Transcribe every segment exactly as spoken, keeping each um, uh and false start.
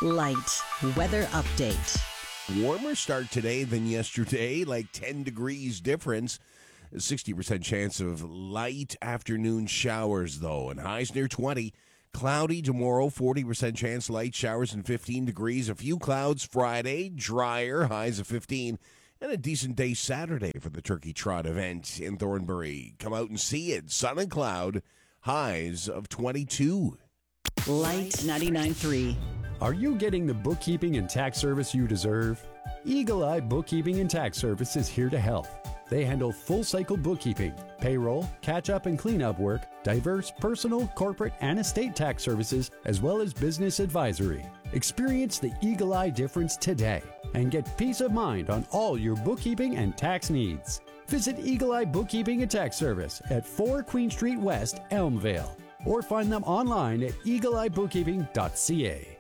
Light weather update. Warmer start today than yesterday, like ten degrees difference. sixty percent chance of light afternoon showers, though, and highs near twenty. Cloudy tomorrow, forty percent chance light showers and fifteen degrees. A few clouds Friday, drier, highs of fifteen. And a decent day Saturday for the Turkey Trot event in Thornbury. Come out and see it. Sun and cloud, highs of twenty-two. Light ninety-nine point three. Are you getting the bookkeeping and tax service you deserve? Eagle Eye Bookkeeping and Tax Service is here to help. They handle full-cycle bookkeeping, payroll, catch-up and clean-up work, diverse personal, corporate, and estate tax services, as well as business advisory. Experience the Eagle Eye difference today and get peace of mind on all your bookkeeping and tax needs. Visit Eagle Eye Bookkeeping and Tax Service at four Queen Street West, Elmvale, or find them online at eagle eye bookkeeping dot c a.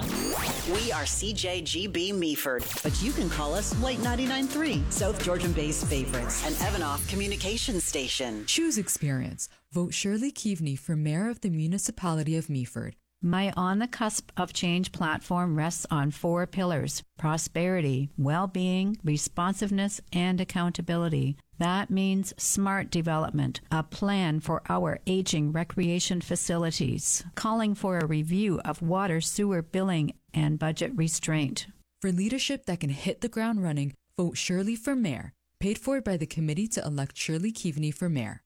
We are C J G B Meaford, but you can call us Light ninety-nine point three, South Georgian Bay's favorites, and Evanoff Communications Station. Choose experience. Vote Shirley Keaveney for Mayor of the Municipality of Meaford. My On the Cusp of Change platform rests on four pillars: prosperity, well-being, responsiveness, and accountability. That means smart development, a plan for our aging recreation facilities, calling for a review of water sewer billing and budget restraint. For leadership that can hit the ground running, vote Shirley for Mayor. Paid for by the committee to elect Shirley Keaveney for Mayor.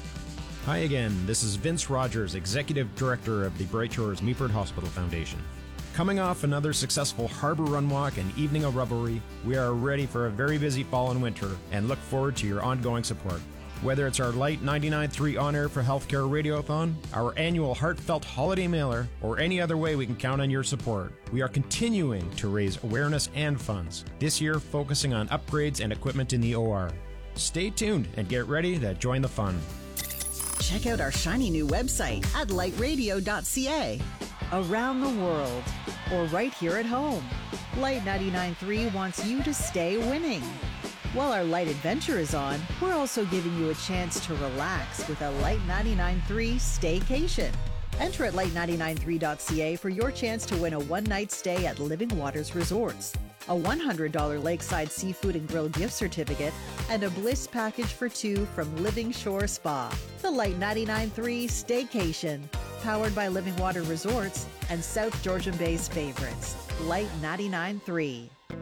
Hi again, this is Vince Rogers, Executive Director of the Bright Shores Meaford Hospital Foundation. Coming off another successful Harbor Run Walk and evening of revelry, we are ready for a very busy fall and winter and look forward to your ongoing support. Whether it's our Light ninety-nine point three On Air for Healthcare Radiothon, our annual heartfelt holiday mailer, or any other way we can count on your support, we are continuing to raise awareness and funds, this year focusing on upgrades and equipment in the O R. Stay tuned and get ready to join the fun. Check out our shiny new website at light radio dot c a. Around the world, or right here at home, Light ninety-nine point three wants you to stay winning. While our Light Adventure is on, we're also giving you a chance to relax with a Light ninety-nine point three staycation. Enter at light ninety-nine point three dot c a for your chance to win a one-night stay at Living Waters Resorts, a one hundred dollars Lakeside Seafood and Grill gift certificate, and a Bliss package for two from Living Shore Spa. The Light ninety-nine point three Staycation, powered by Living Water Resorts and South Georgian Bay's favorites, Light ninety-nine point three.